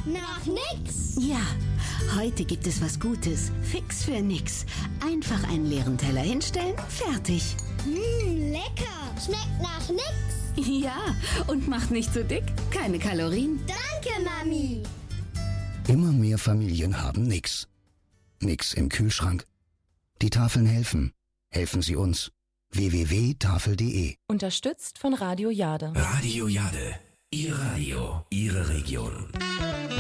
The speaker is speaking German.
Nach nix. Ja, heute gibt es was Gutes. Fix für nix. Einfach einen leeren Teller hinstellen, fertig. Lecker. Schmeckt nach nix. Ja, und macht nicht so dick. Keine Kalorien. Danke, Mami. Immer mehr Familien haben nix. Nix im Kühlschrank. Die Tafeln helfen. Helfen Sie uns. www.tafel.de. Unterstützt von Radio Jade. Radio Jade. Ihr Radio, Ihre Region.